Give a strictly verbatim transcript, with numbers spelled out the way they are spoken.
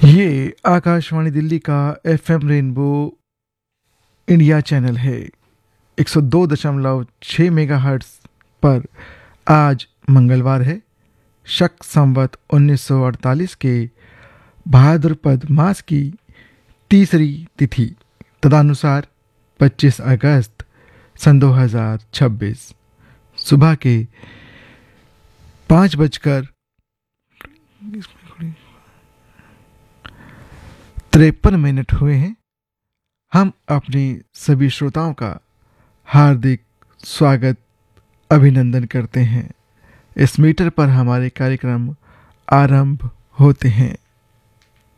ये आकाशवाणी दिल्ली का FM rainbow India channel है। एक सौ दो दशमलव छः मेगाहर्ट्ज़ पर आज मंगलवार है, शक संवत उन्नीस सौ अड़तालीस के भाद्रपद मास की तीसरी तिथि तदनुसार पच्चीस अगस्त सन दो हज़ार छब्बीस सुबह के पाँच बजकर तिरपन मिनट हुए हैं। हम अपनी सभी श्रोताओं का हार्दिक स्वागत अभिनंदन करते हैं। इस मीटर पर हमारे कार्यक्रम आरंभ होते हैं।